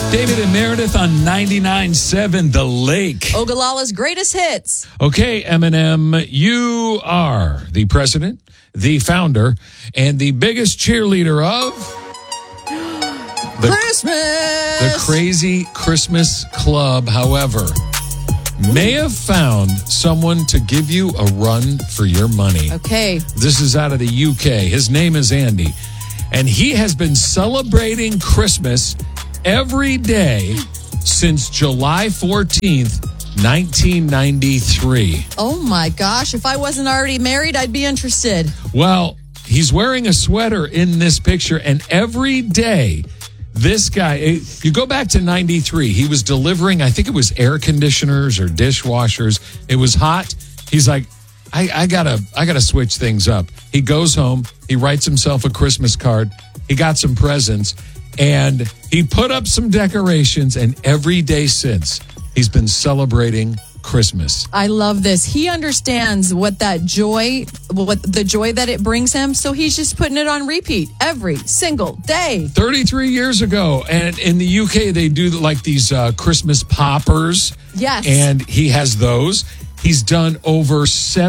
David and Meredith on 99.7 The Lake. Ogallala's greatest hits. Okay, Eminem, you are the president, the founder, and the biggest cheerleader of Christmas. the Crazy Christmas Club, however, may have found someone to give you a run for your money. Okay. This is out of the UK. His name is Andy, and he has been celebrating Christmas every day since July 14th, 1993. Oh my gosh. If I wasn't already married, I'd be interested. Well, he's wearing a sweater in this picture, and every day, this guy, if you go back to 93, he was delivering, I think it was air conditioners or dishwashers. It was hot. He's like, I gotta switch things up. He goes home, he writes himself a Christmas card, he got some presents, and he put up some decorations, and every day since, he's been celebrating Christmas. I love this. He understands what the joy that it brings him, so he's just putting it on repeat every single day. 33 years ago, and in the UK, they do like these Christmas poppers. Yes. And he has those. He's done over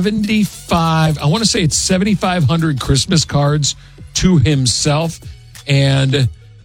7,500 Christmas cards to himself, and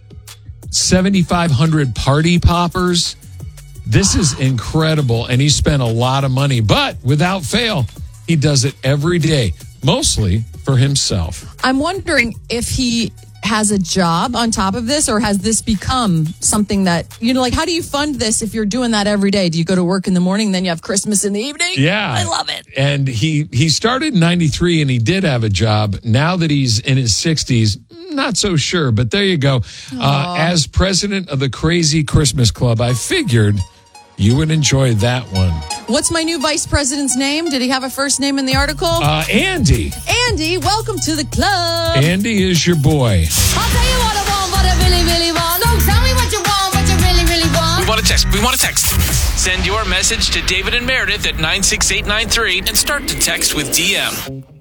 7,500 party poppers. This is incredible, and he spent a lot of money, but without fail, he does it every day, mostly for himself. I'm wondering if he has a job on top of this, or has this become something that, like, how do you fund this if you're doing that every day? Do you go to work in the morning, then you have Christmas in the evening? Yeah. I love it. And he started in 93, and he did have a job. Now that he's in his 60s, not so sure, but there you go. As president of the Crazy Christmas Club, I figured you would enjoy that one. What's my new vice president's name? Did he have a first name in the article? Andy. Andy, welcome to the club. Andy is your boy. I'll tell you what I want, what I really, really want. So tell me what you want, what you really, really want. We want to text. Send your message to David and Meredith at 96893 and start to text with DM.